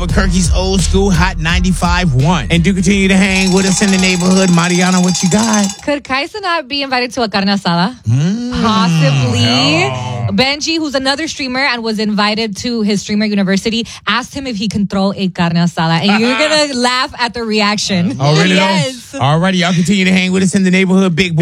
Albuquerque's old school Hot 95.1. And do continue to hang with us in the neighborhood. Mariana, what you got? Could Kaisa not be invited to a carne asada? Possibly. Benji, who's another streamer and was invited to his streamer university, asked him if he can throw a carne asada. And you're going to laugh at the reaction. Oh, really? Yes. Alrighty, y'all continue to hang with us in the neighborhood. Big boy.